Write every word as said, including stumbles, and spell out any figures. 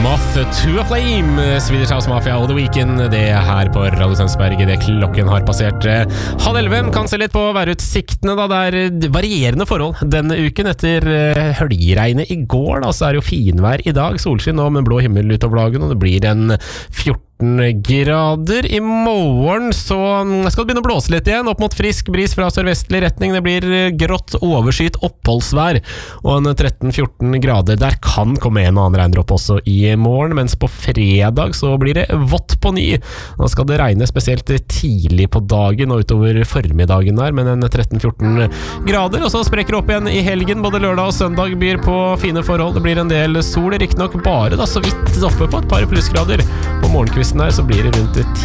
Moth to a Flame, Swedish House Mafia og The Weeknd. Det er her på Radio Tønsberg. Det klokken har passert eh, halv elleve. Kan se litt på værutsiktene da. Det er varierende forhold denne uken etter eh, høljregnet i går da. Så er det jo finvær i dag, solskinn nå med blå himmel utover dagen, og det blir en fjorten grader. I morgen så skal det begynne å blåse litt igjen, opp mot frisk bris fra sørvestlig retning. Det blir grått overskyet oppholdsvær og en tretten fjorten grader. Der kan komme en og annen regndråpe også i morgen, mens på fredag så blir det vått på ny. Nå skal det regne spesielt tidlig på dagen og utover formiddagen der, men en tretten fjorten grader, og så sprekker det opp igjen i helgen. Både lørdag og søndag byr på fine forhold. Det blir en del sol, riktig nok bare da så vidt oppe på et par plussgrader. På morgenkvisten her så blir det rundt